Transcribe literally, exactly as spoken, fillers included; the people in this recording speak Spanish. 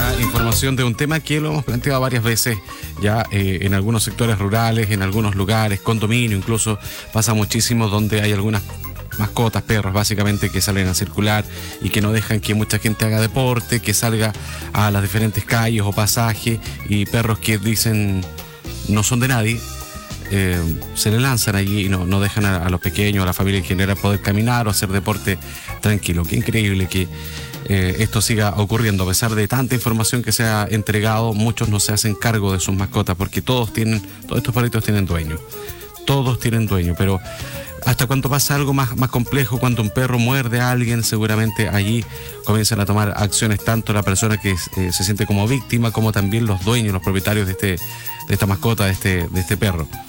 La información de un tema que lo hemos planteado varias veces ya eh, en algunos sectores rurales, en algunos lugares, condominio incluso, pasa muchísimo donde hay algunas mascotas, perros básicamente, que salen a circular y que no dejan que mucha gente haga deporte, que salga a las diferentes calles o pasajes, y perros que dicen no son de nadie, eh, se le lanzan allí y no, no dejan a, a los pequeños, a la familia en general, poder caminar o hacer deporte tranquilo. Qué increíble que eh, esto siga ocurriendo. A pesar de tanta información que se ha entregado, muchos no se hacen cargo de sus mascotas, porque todos tienen, todos estos perritos tienen dueño, todos tienen dueño, pero hasta cuando pasa algo más, más complejo, cuando un perro muerde a alguien, seguramente allí comienzan a tomar acciones tanto la persona que eh, se siente como víctima, como también los dueños, los propietarios de este, de esta mascota, de este, de este perro.